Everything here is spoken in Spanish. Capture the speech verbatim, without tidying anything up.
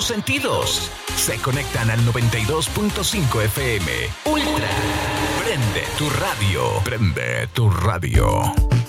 sentidos se conectan al noventa y dos punto cinco F M. Ultra. Prende tu radio. Prende tu radio.